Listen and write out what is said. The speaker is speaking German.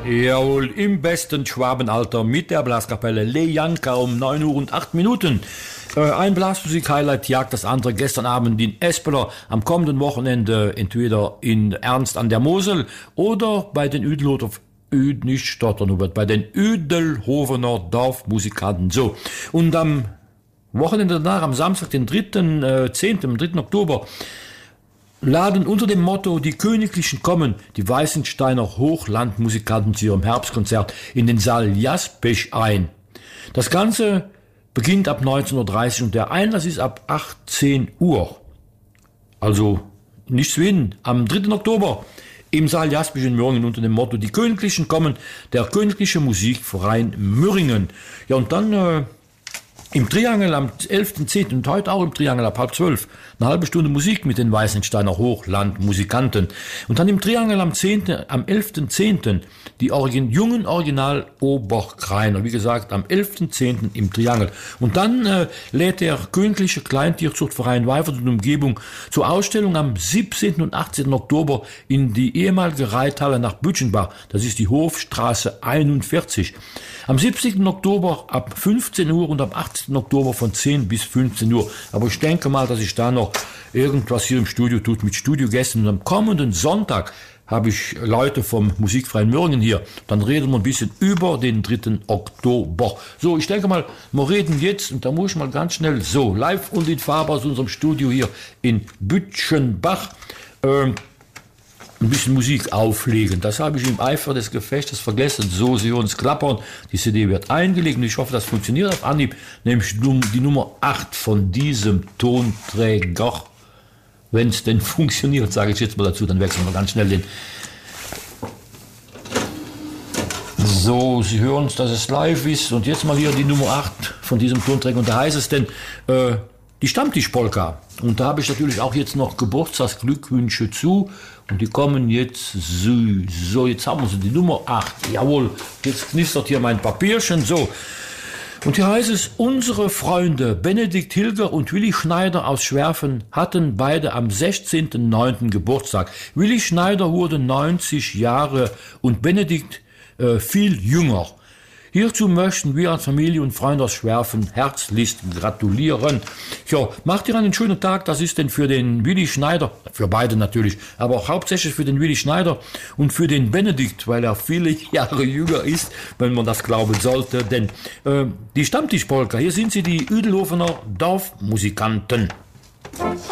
Jawohl, im besten Schwabenalter mit der Blaskapelle Lejanka um 9 Uhr und 8 Minuten. Ein Blasmusik-Highlight jagt das andere. Gestern Abend in Espeler, am kommenden Wochenende entweder in Ernst an der Mosel oder bei den bei den Udelhovener Dorfmusikanten. So, und am Wochenende danach, am Samstag, den 3. Oktober, laden unter dem Motto "Die Königlichen kommen" die Weißensteiner Hochlandmusikanten zu ihrem Herbstkonzert in den Saal Jaspech ein. Das Ganze beginnt ab 19.30 Uhr und der Einlass ist ab 18 Uhr. Also nichts wie am 3. Oktober im Saal Jaspech in Möhringen unter dem Motto "Die Königlichen kommen", der Königliche Musikverein Möhringen. Ja, und dann im Triangel am 11.10. und heute auch im Triangel ab 11:30 eine halbe Stunde Musik mit den Weißensteiner Hochlandmusikanten. Und dann im Triangel am 11.10. die jungen Original Oberkreiner. Wie gesagt, am 11.10. im Triangel. Und dann lädt der Königliche Kleintierzuchtverein Weifert und Umgebung zur Ausstellung am 17. und 18. Oktober in die ehemalige Reithalle nach Bütchenbach. Das ist die Hofstraße 41. Am 17. Oktober ab 15 Uhr und am 18. Oktober von 10 bis 15 Uhr. Aber ich denke mal, dass ich da noch irgendwas hier im Studio tut mit Studiogästen. Und am kommenden Sonntag habe ich Leute vom Musikverein Möhringen hier. Dann reden wir ein bisschen über den 3. Oktober. So, ich denke mal, wir reden jetzt, und da muss ich mal ganz schnell so, live und in Farbe aus unserem Studio hier in Bütchenbach, ein bisschen Musik auflegen. Das habe ich im Eifer des Gefechtes vergessen. So, Sie hören es klappern. Die CD wird eingelegt und ich hoffe, das funktioniert auf Anhieb. Nämlich die Nummer 8 von diesem Tonträger. Wenn es denn funktioniert, sage ich jetzt mal dazu, dann wechseln wir ganz schnell den. So, Sie hören es, dass es live ist. Und jetzt mal hier die Nummer 8 von diesem Tonträger. Und da heißt es denn, die Stammtischpolka. Und da habe ich natürlich auch jetzt noch Geburtstagsglückwünsche zu. Und die kommen jetzt so, jetzt haben wir sie, die Nummer 8. Jawohl, jetzt knistert hier mein Papierchen. So. Und hier heißt es, unsere Freunde Benedikt Hilger und Willi Schneider aus Schwerfen hatten beide am 16.09. Geburtstag. Willi Schneider wurde 90 Jahre und Benedikt viel jünger. Hierzu möchten wir als Familie und Freunde aus Schwerfen herzlichst gratulieren. Ja, macht ihr einen schönen Tag. Das ist denn für den Willi Schneider, für beide natürlich, aber auch hauptsächlich für den Willi Schneider und für den Benedikt, weil er viele Jahre jünger ist, wenn man das glauben sollte. Denn die Stammtischpolka, hier sind sie, die Udelhovener Dorfmusikanten.